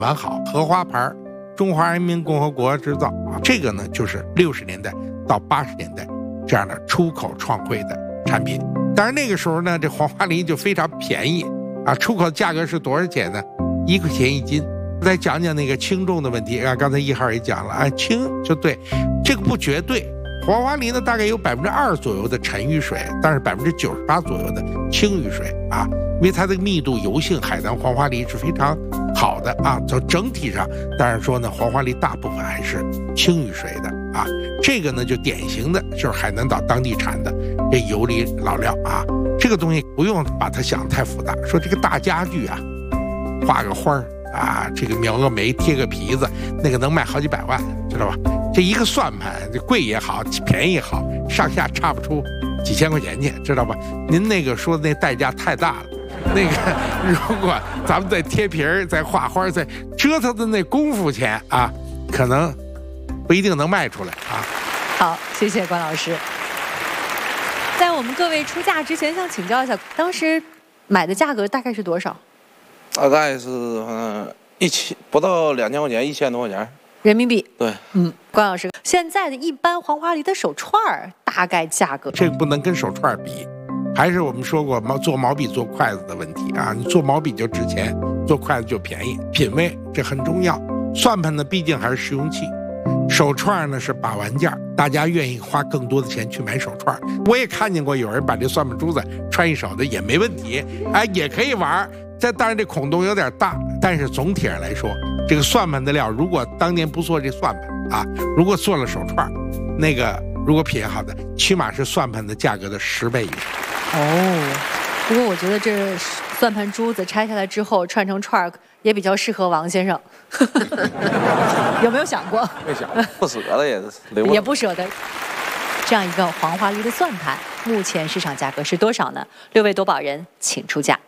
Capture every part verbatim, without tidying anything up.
完好，荷花牌，中华人民共和国制造啊，这个呢就是六十年代到八十年代这样的出口创汇的产品。当然那个时候呢，这黄花梨就非常便宜啊，出口价格是多少钱呢？一块钱一斤。再讲讲那个轻重的问题啊，刚才一号也讲了，哎，轻就对，这个不绝对。黄花梨呢，大概有百分之二左右的沉雨水，但是百分之九十八左右的轻雨水啊，因为它的密度、油性，海南黄花梨是非常好的啊。从整体上，当然说呢，黄花梨大部分还是轻雨水的啊。这个呢，就典型的就是海南岛当地产的这游离老料啊。这个东西不用把它想太复杂，说这个大家具啊，画个花儿。啊，这个描个眉，贴个皮子，那个能卖好几百万，知道吧？这一个算盘，这贵也好，便宜也好，上下差不出几千块钱去，知道吧？您那个说的那代价太大了。那个如果咱们再贴皮儿、再画花、再折腾的那功夫钱啊，可能不一定能卖出来啊。 好，谢谢关老师。在我们各位出价之前，想请教一下，当时买的价格大概是多少？ 大概是嗯一千不到两千块钱，一千多块钱人民币。 对， 嗯，关老师，现在的一般黄花梨的手串儿大概价格？ 这个不能跟手串比，还是我们说过毛做毛笔做筷子的问题啊。你做毛笔就值钱，做筷子就便宜，品味这很重要。算盘呢，毕竟还是实用器。手串呢是把玩件，大家愿意花更多的钱去买手串。我也看见过有人把这算盘珠子穿一手的，也没问题，哎，也可以玩。这当然这孔洞有点大，但是总体上来说，这个算盘的料，如果当年不做这算盘啊，如果做了手串，那个如果品好的，起码是算盘的价格的十倍以上。 哦，不过我觉得这算盘珠子拆下来之后串成串也比较适合王先生，有没有想过？ 没想，不舍得也是， 也不舍得。这样一个黄花梨的算盘，目前市场价格是多少呢？六位夺宝人请出价。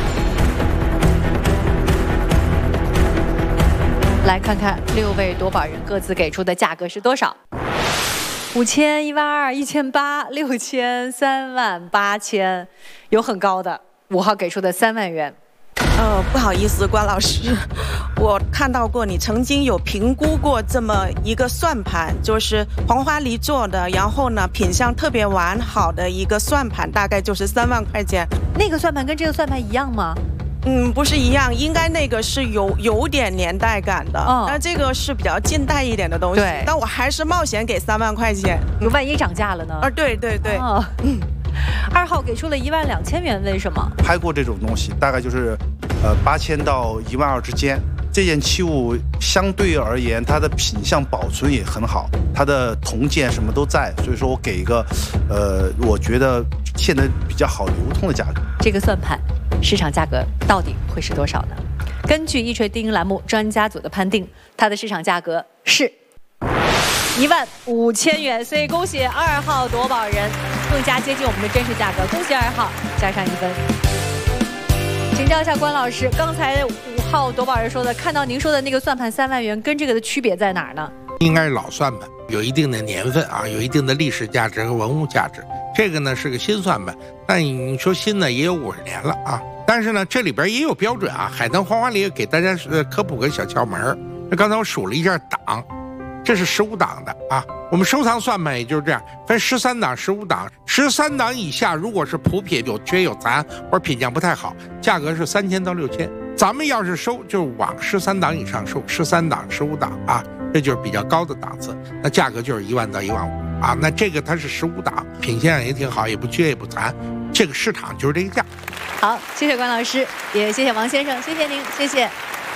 来看看六位夺宝人各自给出的价格是多少？五千、一万二、一千八、六千、三万、八千，有很高的。五号给出的三万元。 呃，不好意思，关老师，我看到过你曾经有评估过这么一个算盘，就是黄花梨做的，然后呢品相特别完好的一个算盘，大概就是三万块钱。 那个算盘跟这个算盘一样吗？ 嗯，不是一样，应该那个是有有点年代感的， 哦， 那这个是比较近代一点的东西。 对， 但我还是冒险给三万块钱， 万一涨价了呢？ 啊，对对对。 哦，嗯。二号给出了一万两千元，为什么？ 拍过这种东西，大概就是呃八千到一万二之间。这件器物相对而言，它的品相保存也很好，它的铜件什么都在，所以说我给一个呃，我觉得现在比较好流通的价格。 这个算盘市场价格到底会是多少呢？根据一锤定音栏目专家组的判定，它的市场价格是一万五千元，所以恭喜二号夺宝人更加接近我们的真实价格，恭喜二号加上一分。请教一下关老师，刚才五号夺宝人说的，看到您说的那个算盘三万元，跟这个的区别在哪儿呢？ 应该是老算盘，有一定的年份啊，有一定的历史价值和文物价值。这个呢是个新算盘，但你说新呢也有五十年了啊。但是呢这里边也有标准啊，海南黄花梨给大家呃科普个小窍门。那刚才我数了一下档，这是十五档的啊。我们收藏算盘也就是这样，分十三档、十五档。十三档以下，如果是普品有缺有残或者品相不太好，价格是三千到六千。咱们要是收，就是往十三档以上收，十三档、十五档啊，这就是比较高的档次，那价格就是一万到一万五啊。那这个它是十五档，品相也挺好，也不缺也不残，这个市场就是这个价。 好，谢谢关老师，也谢谢王先生，谢谢您，谢谢。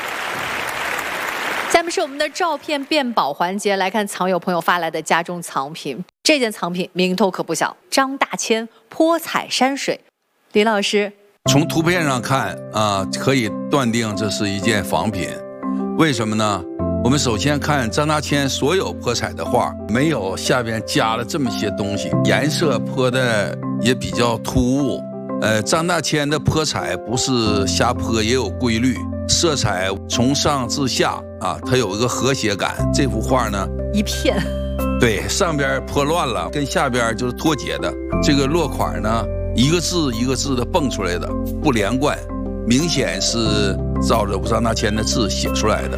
下面是我们的照片辨宝环节，来看藏友朋友发来的家中藏品。这件藏品名头可不小，张大千泼彩山水。李老师， 从图片上看啊，可以断定这是一件仿品。为什么呢？我们首先看张大千所有泼彩的画，没有下边加了这么些东西，颜色泼的也比较突兀。呃，张大千的泼彩不是瞎泼，也有规律，色彩从上至下啊，它有一个和谐感。这幅画呢， 一片， 对，上边泼乱了，跟下边就是脱节的。这个落款呢，一个字一个字的蹦出来的，不连贯，明显是照着张大千的字写出来的。